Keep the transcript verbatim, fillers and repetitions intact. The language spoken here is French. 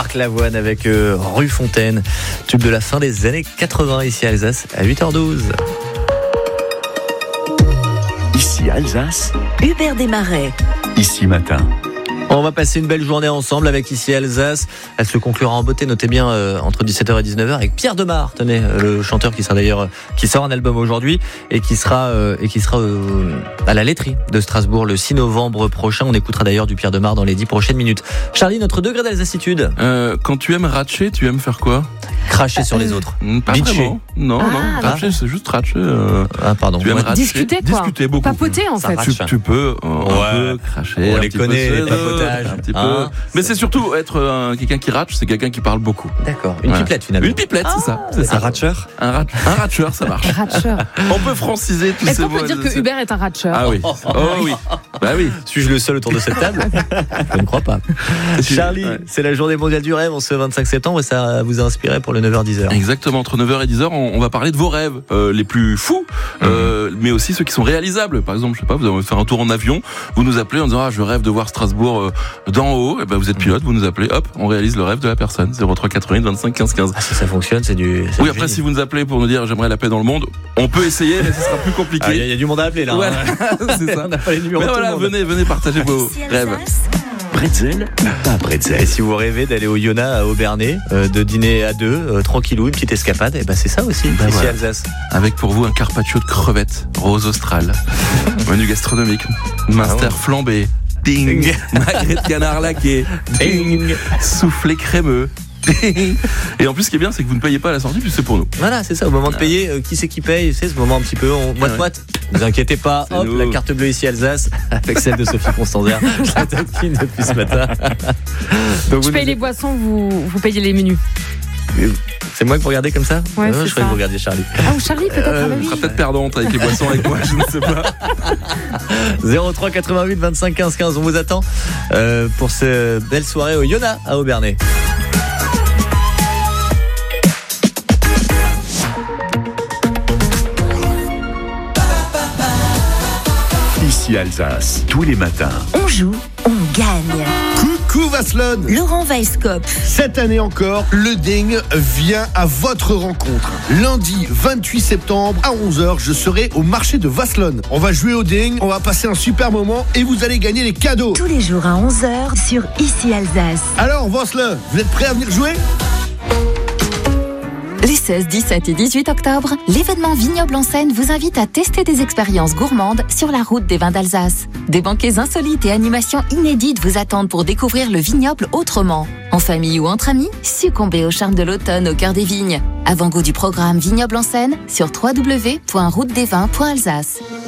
Marc Lavoine avec euh, Rue Fontaine, tube de la fin des années quatre-vingts ici à Alsace à huit heures douze. Ici Alsace, Hubert Desmarais. Ici Matin. On va passer une belle journée ensemble avec ici Alsace. Elle se conclura en beauté, notez bien, euh, entre dix-sept heures et dix-neuf heures avec Pierre Demar, tenez, euh, le chanteur qui sera d'ailleurs, euh, qui sort un album aujourd'hui et qui sera, euh, et qui sera euh, à la laiterie de Strasbourg le six novembre prochain. On écoutera d'ailleurs du Pierre Demar dans les dix prochaines minutes. Charlie, notre degré d'alsacitude. Euh, quand tu aimes ratcher, tu aimes faire quoi? Cracher sur les autres. Mmh, Pas Bitcher. vraiment. Non, Ah, non. Ratcher, c'est juste ratcher. Euh, Ah, pardon. tu aimes Ouais. ratcher. Discuter, quoi. Discuter beaucoup. Papoter, en Ça fait. va. Tu, tu peux euh, un Ouais. peu cracher. On un les petit connaît, peu les sur papotages. un petit peu. Hein, Mais c'est- c'est surtout être euh, quelqu'un qui ratche, c'est quelqu'un qui parle beaucoup. D'accord. Une Ouais. pipelette finalement. Une pipelette, c'est ça. C'est ça. Un ratcheur. Un, rat- un ratcheur, ça marche. Ratcheur. On peut franciser tous Est-ce ces qu'on mots. peut dire que c'est- Hubert est un ratcheur? Ah oui. Oh oui. Bah oui. Suis-je le seul autour de cette table? Je ne crois pas. Charlie, Ouais. c'est la journée mondiale du rêve en ce vingt-cinq septembre et ça vous a inspiré pour le neuf heures dix heures. Exactement, entre neuf heures et dix heures, on, on va parler de vos rêves euh, les plus fous, euh, mais aussi ceux qui sont réalisables. Par exemple, je sais pas, vous allez faire un tour en avion, vous nous appelez en disant ah je rêve de voir Strasbourg euh, d'en haut, et ben vous êtes pilote, vous nous appelez, hop, on réalise le rêve de la personne. zéro trois quatre-vingts vingt-cinq quinze quinze. Ah, si ça fonctionne, c'est du. c'est Oui, du après génie. si vous nous appelez pour nous dire j'aimerais la paix dans le monde, on peut essayer, mais ce sera plus Ah, il y, a- compliqué. il y a du monde à appeler là. Voilà, hein. c'est ça. On n'a pas les numéros Mais de tout voilà, le monde. venez, venez partager vos Ici rêves. Alsace. Bretzel ou pas Et bretzel? si vous rêvez d'aller au Yona à Aubernay, euh, de dîner à deux, euh, tranquillou, une petite escapade, et ben c'est ça aussi, Ben ici voilà. à Alsace. Avec pour vous un carpaccio de crevettes rose australe, menu gastronomique, minster Ah flambé, ding, Ding. magret de canard laqué, ding, soufflé crémeux. ding. Et en plus, ce qui est bien, c'est que vous ne payez pas à la sortie, puisque c'est pour nous. Voilà, c'est ça, au moment de payer, euh, qui c'est qui paye, c'est ce moment un petit peu, on moite-moite. Ne vous inquiétez pas, C'est hop, nous. la carte bleue ici Alsace, avec celle de Sophie Constanzer. Je la taquine depuis ce matin. Donc Je vous paye nous- les boissons, vous, vous payez les menus. C'est moi que vous regardez comme ça? Ouais, Euh, c'est je croyais ça. que vous regardiez Charlie. Ah, ou Charlie, peut-être, Euh, ah bah On oui. sera peut-être perdante avec les boissons avec moi, je ne sais pas. zéro trois quatre-vingt-huit vingt-cinq quinze quinze, on vous attend euh, pour cette belle soirée au Yona à Aubernay. Ici Alsace, tous les matins. On joue, on gagne. Coucou Vasselonne. Laurent Weisskopf. Cette année encore, le Ding vient à votre rencontre. Lundi vingt-huit septembre à onze heures, je serai au marché de Vasselonne. On va jouer au Ding, on va passer un super moment et vous allez gagner les cadeaux. Tous les jours à onze heures sur Ici Alsace. Alors Vasselonne, vous êtes prêts à venir jouer? Les seize, dix-sept et dix-huit octobre, l'événement Vignoble en Seine vous invite à tester des expériences gourmandes sur la route des vins d'Alsace. Des banquets insolites et animations inédites vous attendent pour découvrir le vignoble autrement. En famille ou entre amis, succombez au charme de l'automne au cœur des vignes. Avant-goût du programme Vignoble en Seine sur w w w point route des vins point alsace.